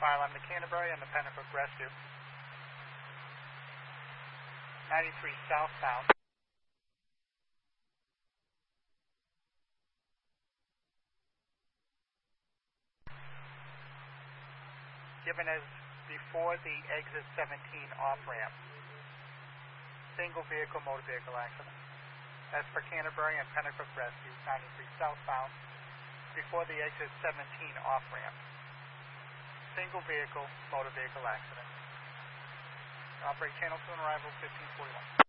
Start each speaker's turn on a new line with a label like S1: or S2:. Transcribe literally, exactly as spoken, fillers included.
S1: Fire line to Canterbury and the Pennybrook Rescue. ninety-three southbound. Given as before the exit seventeen off-ramp. Single vehicle, motor vehicle accident. That's for Canterbury and Pennybrook Rescue, ninety-three southbound, before the exit seventeen off-ramp. Single vehicle, motor vehicle accident. Operate channel two on arrival fifteen forty-one.